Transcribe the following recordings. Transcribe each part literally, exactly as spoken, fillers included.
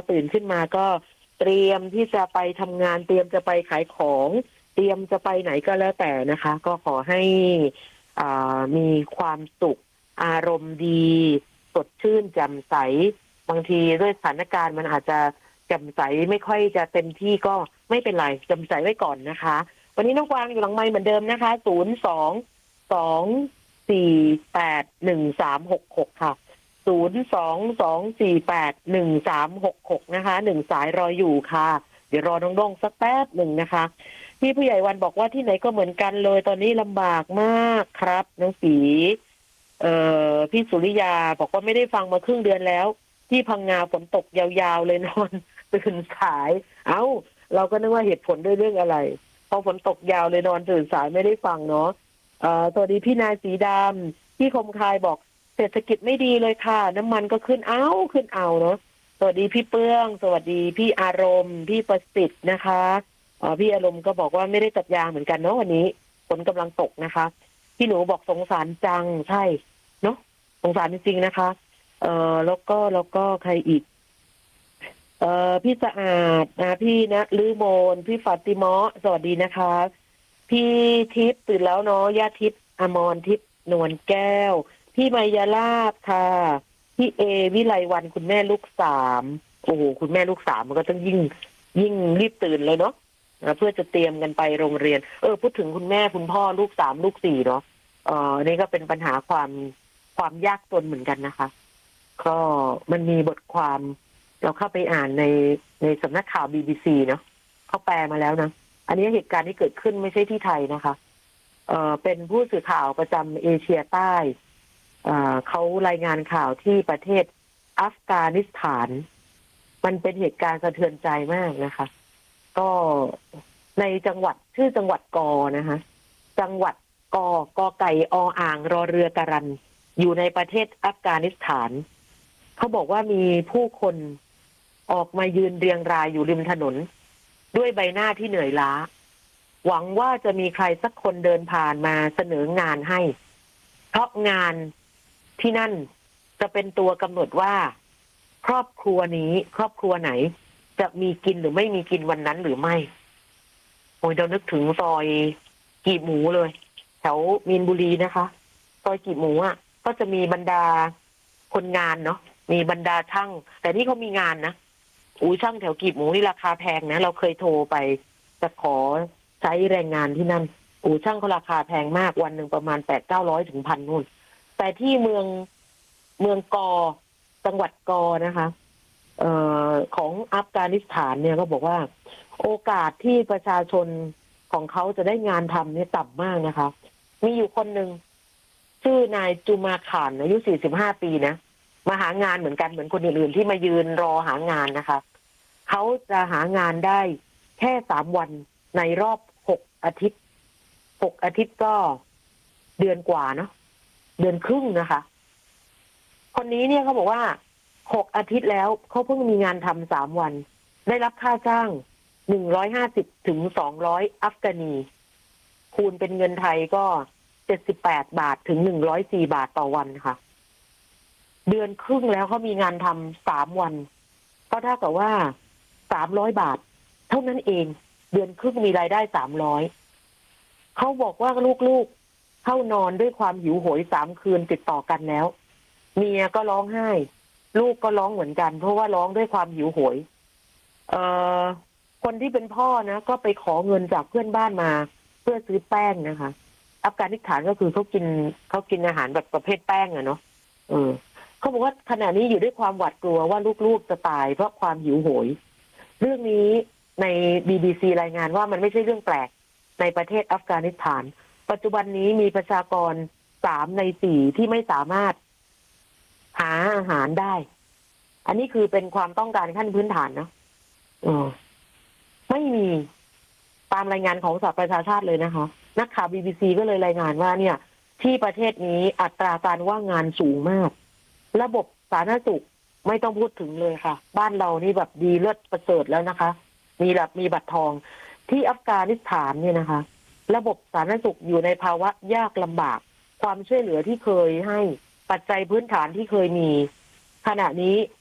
ตื่นขึ้นมาก็เตรียมที่จะไปทำงานเตรียมจะไปขายของเตรียมจะไปไหนก็แล้วแต่นะคะก็ขอให้อ่ามีความสุขอารมณ์ดีสดชื่นแจ่มใสบางทีด้วยสถานการณ์มันอาจจะแจ่มใสไม่ค่อยจะเต็มที่ก็ไม่เป็นไรแจ่มใสไว้ก่อนนะคะวันนี้น้องกวางอยู่หลังไมค์เหมือนเดิมนะคะศูนย์สองสองสี่แปดหนึ่งสามหกหกค่ะศูนย์สองสองสี่แปดหนึ่งสามหกหกนะคะหนึ่งสายรออยู่ค่ะเดี๋ยวรอน้องดงสักแป๊บหนึ่งนะคะพี่ผู้ใหญ่วันบอกว่าที่ไหนก็เหมือนกันเลยตอนนี้ลำบากมากครับน้องสีเอ่อพี่สุริยาบอกว่าไม่ได้ฟังมาครึ่งเดือนแล้วที่พังงาฝนตกยาวๆเลยนอนตื่นสายเอ้าเราก็นึกว่าเหตุผลด้วยเรื่องอะไรพอฝนตกยาวเลยนอนตื่นสายไม่ได้ฟังเนาะเอ่อสวัสดีพี่นายสีดำพี่คมคายบอกเศรษฐกิจไม่ดีเลยค่ะน้ำมันก็ขึ้นเอาขึ้นเอาเนาะสวัสดีพี่เปื้องสวัสดีพี่อารมณ์พี่ประสิทธิ์นะคะอ๋อพี่อารมณ์ก็บอกว่าไม่ได้ตัดยางเหมือนกันเนาะวันนี้ฝนกำลังตกนะคะพี่หนูบอกสงสารจังใช่เนาะสงสารจริงๆนะคะเอ่อแล้วก็แล้วก็ใครอีกเอ่อพี่สะอาดนะพี่นะลือโมนพี่ฟาติมะสวัสดีนะคะพี่ทิพย์ตื่นแล้วเนาะย่าทิพย์อมรทิพย์นวลแก้วพี่มายาลาบค่ะพี่เอวิไลวันคุณแม่ลูกสามโอ้โหคุณแม่ลูกสามมันก็ต้องยิ่งยิ่งรีบตื่นเลยเนาะเพื่อจะเตรียมกันไปโรงเรียนเออพูดถึงคุณแม่คุณพ่อลูกสามลูกสี่เนาะเออนี่ก็เป็นปัญหาความความยากจนเหมือนกันนะคะก็มันมีบทความเราเข้าไปอ่านในในสำนักข่าว บี บี ซี เนาะเขาแปลมาแล้วนะอันนี้เหตุการณ์ที่เกิดขึ้นไม่ใช่ที่ไทยนะคะเอ่อเป็นผู้สื่อข่าวประจำเอเชียใต้เอ่อเขารายงานข่าวที่ประเทศอัฟกานิสถานมันเป็นเหตุการณ์สะเทือนใจมากนะคะก็ในจังหวัดชื่อจังหวัดกอนะคะจังหวัดกอกอไก่ออ่างรอเรือการันอยู่ในประเทศอัฟกานิสถานเขาบอกว่ามีผู้คนออกมายืนเรียงรายอยู่ริมถนนด้วยใบหน้าที่เหนื่อยล้าหวังว่าจะมีใครสักคนเดินผ่านมาเสนองานให้เพราะงานที่นั่นจะเป็นตัวกำหนดว่าครอบครัวนี้ครอบครัวไหนจะมีกินหรือไม่มีกินวันนั้นหรือไม่โอ้ยเรานึกถึงซอยกีบหมูเลยแถวมีนบุรีนะคะซอยกีบหมูอ่ะก็จะมีบรรดาคนงานเนาะมีบรรดาช่างแต่นี่เขามีงานนะอู้ช่างแถวกีบหมูนี่ราคาแพงนะเราเคยโทรไปจะขอใช้แรงงานที่นั่นอู้ช่างเขาราคาแพงมากวันหนึ่งประมาณแปดเก้าร้อยถึงพันนู่นแต่ที่เมืองเมืองกอจังหวัดกอนะคะเอ่อของอัฟกานิสถานเนี่ยก็บอกว่าโอกาสที่ประชาชนของเขาจะได้งานทำเนี่ยต่ำมากนะคะมีอยู่คนหนึ่งชื่อนายจูมาขานอายุสี่สิบห้าปีนะมาหางานเหมือนกันเหมือนคนอื่นๆที่มายืนรอหางานนะคะเขาจะหางานได้แค่สามวันในรอบหกอาทิตย์หกอาทิตย์ก็เดือนกว่าเนาะเดือนครึ่งนะคะคนนี้เนี่ยเขาบอกว่าหกอาทิตย์แล้วเขาเพิ่งมีงานทำสามวันได้รับค่าจ้างหนึ่งร้อยห้าสิบถึงสองร้อยอัฟกานีคูณเป็นเงินไทยก็เจ็ดสิบแปดบาทถึงหนึ่งร้อยสี่บาทต่อวันค่ะเดือนครึ่งแล้วเขามีงานทำสามวันก็เท่ากับว่าสามร้อยบาทเท่านั้นเองเดือนครึ่งมีรายได้สามร้อยเขาบอกว่าลูกๆเข้านอนด้วยความหิวโหยสามคืนติดต่อกันแล้วเมียก็ร้องไห้ลูกก็ร้องเหมือนกันเพราะว่าร้องด้วยความหิวโหยเอ่อคนที่เป็นพ่อนะก็ไปขอเงินจากเพื่อนบ้านมาเพื่อซื้อแป้งนะคะอัฟกานิสถานก็คือเขากินเขากินอาหารแบบประเภทแป้งอะเนาะเออเขาบอกว่าขณะนี้อยู่ด้วยความหวาดกลัวว่าลูกๆจะตายเพราะความหิวโหยเรื่องนี้ใน บี บี ซี รายงานว่ามันไม่ใช่เรื่องแปลกในประเทศอัฟกานิสถานปัจจุบันนี้มีประชากรสามในสี่ที่ไม่สามารถหาอาหารได้อันนี้คือเป็นความต้องการขั้นพื้นฐานเนาะอ๋อไม่มีตามรายงานของสหประชาชาติเลยนะคะนักข่าว บี บี ซี ก็เลยรายงานว่าเนี่ยที่ประเทศนี้อัตราการว่างงานสูงมากระบบสาธารณสุขไม่ต้องพูดถึงเลยค่ะบ้านเรานี่แบบดีเลิศประเสริฐแล้วนะคะมีแบบมีบัตรทองที่อัฟกานิสถานเนี่ยนะคะระบบสาธารณสุขอยู่ในภาวะยากลำบากความช่วยเหลือที่เคยให้ปัจจัยพื้นฐานที่เคยมีขณะนี้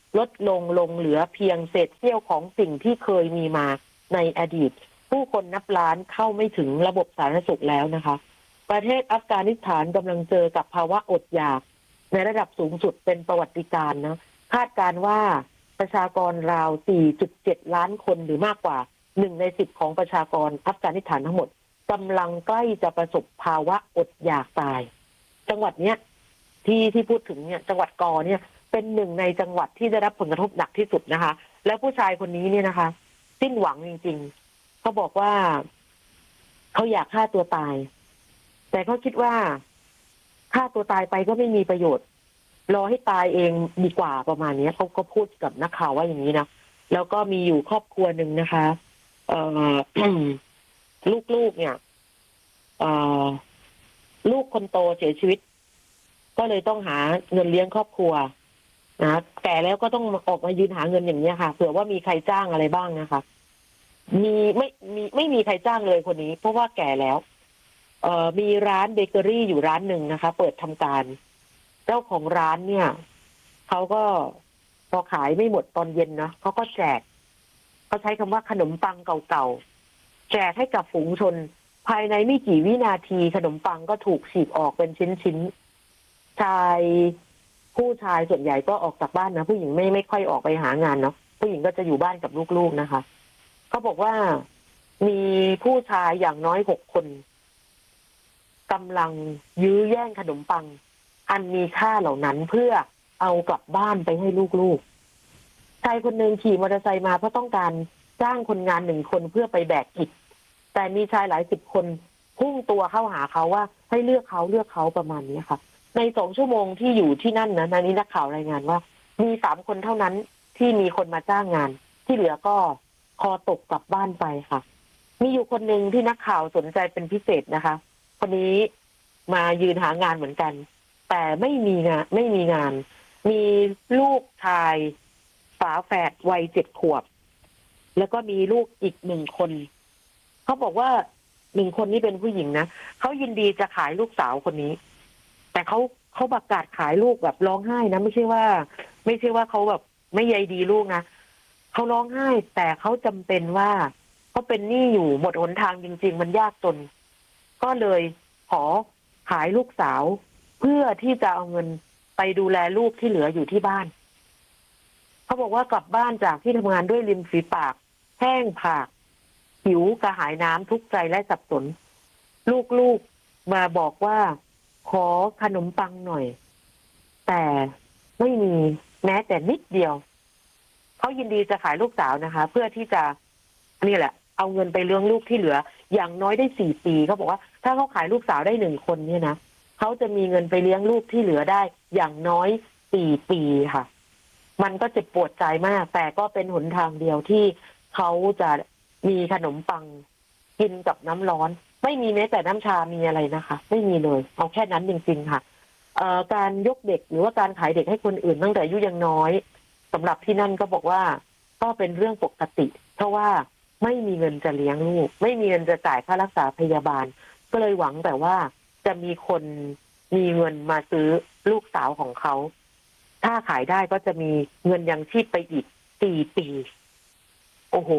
ลดลงลงเหลือเพียงเศษเสี้ยวของสิ่งที่เคยมีมาในอดีตผู้คนนับล้านเข้าไม่ถึงระบบสาธารณสุขแล้วนะคะประเทศอัฟกานิสถานกำลังเจอกับภาวะอดอยากในระดับสูงสุดเป็นประวัติการณ์นะคาดการณ์ว่าประชากรราว สี่จุดเจ็ด ล้านคนหรือมากกว่าหนึ่งในสิบของประชากรอัฟกานิสถานทั้งหมดกำลังใกล้จะประสบภาวะอดอยากตายจังหวัดเนี้ยที่ที่พูดถึงเนี่ยจังหวัดกอเนี่ยเป็นหนึ่งในจังหวัดที่ได้รับผลกระทบหนักที่สุดนะคะแล้วผู้ชายคนนี้เนี่ยนะคะสิ้นหวังจริงๆเขาบอกว่าเขาอยากฆ่าตัวตายแต่เขาคิดว่าฆ่าตัวตายไปก็ไม่มีประโยชน์รอให้ตายเองดีกว่าประมาณนี้เขาก็พูดกับนักข่าวว่าอย่างนี้นะแล้วก็มีอยู่ครอบครัวหนึ่งนะคะเอ่อ ลูกๆเนี่ยเอ่อลูกคนโตเสียชีวิตก็เลยต้องหาเงินเลี้ยงครอบครัวนะแต่แล้วก็ต้องออกมายืนหาเงินอย่างนี้ค่ะเผื่อว่ามีใครจ้างอะไรบ้างนะคะมีไม่มีไม่มีใครจ้างเลยคนนี้เพราะว่าแก่แล้วเอ่อมีร้านเบเกอรี่อยู่ร้านหนึ่งนะคะเปิดทำการเจ้าของร้านเนี่ยเขาก็พอขายไม่หมดตอนเย็นนะเขาก็แจกเขาใช้คำว่าขนมปังเก่าๆแจกให้กับฝูงชนภายในไม่กี่วินาทีขนมปังก็ถูกฉีกออกเป็นชิ้นๆชายผู้ชายส่วนใหญ่ก็ออกจากบ้านนะผู้หญิงไม่ไม่ค่อยออกไปหางานเนาะผู้หญิงก็จะอยู่บ้านกับลูกๆนะคะเขาบอกว่ามีผู้ชายอย่างน้อยหกคนกำลังยื้อแย่งขนมปังอันมีค่าเหล่านั้นเพื่อเอากลับบ้านไปให้ลูกๆชายคนหนึ่งขี่มอเตอร์ไซค์มาเพราะต้องการจ้างคนงานหนึ่งคนเพื่อไปแบกอิฐแต่มีชายหลายสิบคนพุ่งตัวเข้าหาเขาว่าให้เลือกเขาเลือกเขาประมาณนี้ค่ะในสองชั่วโมงที่อยู่ที่นั่นนะนานี้นักข่าวรายงานว่ามีสามคนเท่านั้นที่มีคนมาจ้างงานที่เหลือก็คอตกกลับบ้านไปค่ะมีอยู่คนหนึ่งที่นักข่าวสนใจเป็นพิเศษนะคะคนนี้มายืนหางานเหมือนกันแต่ไม่มีงานไม่มีงานมีลูกชายฝาแฝดวัยเจ็ดขวบแล้วก็มีลูกอีกหนึ่งคนเขาบอกว่าหนึ่งคนนี้เป็นผู้หญิงนะเขายินดีจะขายลูกสาวคนนี้แต่เขาเขาประกาศขายลูกแบบร้องไห้นะไม่ใช่ว่าไม่ใช่ว่าเขาแบบไม่ใยดีลูกนะเขาร้องไห้แต่เขาจำเป็นว่าเขาเป็นหนี้อยู่หมดหนทางจริงๆมันยากจนก็เลยขอขายลูกสาวเพื่อที่จะเอาเงินไปดูแลลูกที่เหลืออยู่ที่บ้านเขาบอกว่ากลับบ้านจากที่ทำงานด้วยริมฝีปากแห้งผากหิวกระหายน้ำทุกข์ใจและสับสนลูกๆมาบอกว่าขอขนมปังหน่อยแต่ไม่มีแม้แต่นิดเดียวเขายินดีจะขายลูกสาวนะคะเพื่อที่จะนี่แหละเอาเงินไปเลี้ยงลูกที่เหลืออย่างน้อยได้สี่ปีเขาบอกว่าถ้าเขาขายลูกสาวได้หนึ่งคนเนี่ยนะเขาจะมีเงินไปเลี้ยงลูกที่เหลือได้อย่างน้อยสี่ปีค่ะมันก็เจ็บปวดใจมากแต่ก็เป็นหนทางเดียวที่เขาจะมีขนมปังกินกับน้ำร้อนไม่มีแม้แต่น้ำชามีอะไรนะคะไม่มีเลยเอาแค่นั้นจริงๆค่ะเอ่อการยกเด็กหรือว่าการขายเด็กให้คนอื่นตั้งแต่อายุยังน้อยสำหรับที่นั่นก็บอกว่าก็เป็นเรื่องปกติเพราะว่าไม่มีเงินจะเลี้ยงลูกไม่มีเงินจะจ่ายค่ารักษาพยาบาลก็เลยหวังแต่ว่าจะมีคนมีเงินมาซื้อลูกสาวของเขาถ้าขายได้ก็จะมีเงินยังชีพไปอีกสี่ปีโอ้โห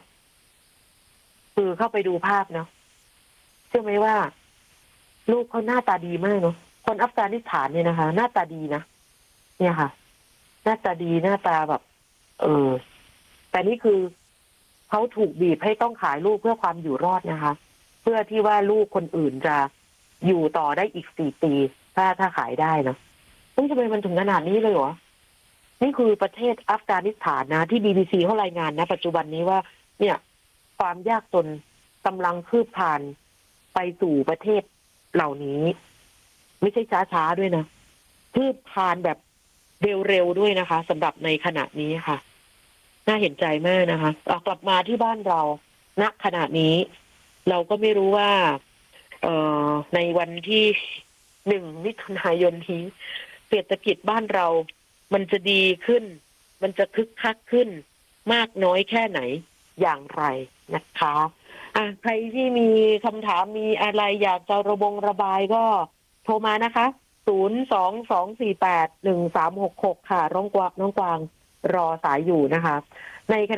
คือเข้าไปดูภาพเนาะเชื่อไหมว่าลูกเขาหน้าตาดีมากเนาะคนอัฟกานิสถานเนี่ยนะคะหน้าตาดีนะเนี่ยค่ะหน้าตาดีหน้าตาแบบเออแต่นี่คือเขาถูกบีบให้ต้องขายลูกเพื่อความอยู่รอดนะคะเพื่อที่ว่าลูกคนอื่นจะอยู่ต่อได้อีกสี่ปีถ้าถ้าขายได้นะเฮ้ยทำไมมันถึงขนาดนี้เลยเหรอนี่คือประเทศอัฟกานิสถานนะที่ บี บี ซี เขารายงานนะปัจจุบันนี้ว่าเนี่ยความยากจนกำลังคืบคลานไปสู่ประเทศเหล่านี้ไม่ใช่ช้าๆด้วยนะคืบคลานแบบเร็วๆด้วยนะคะสำหรับในขณะนี้ค่ะน่าเห็นใจมากนะคะเอากลับมาที่บ้านเราณขณะนี้เราก็ไม่รู้ว่าเอ่อในวันที่หนึ่งมิถุนายนนี้เศรษฐกิจบ้านเรามันจะดีขึ้นมันจะคึกคักขึ้นมากน้อยแค่ไหนอย่างไรนะคะอ่ะใครที่มีคำถามมีอะไรอยากจะระบงระบายก็โทรมานะคะศูนย์ สอง สอง สี่ แปด หนึ่ง สาม หก หกค่ะน้องกวางน้องกวางรอสายอยู่นะคะในขณะ